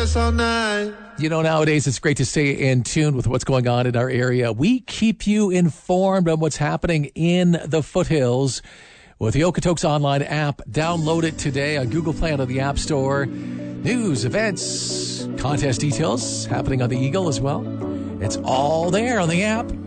this all night. You know, nowadays it's great to stay in tune with what's going on in our area. We keep you informed on what's happening in the foothills with the Okotoks Online app. Download it today on Google Play and on the App Store. News, events, contest details happening on the Eagle as well. It's all there on the app.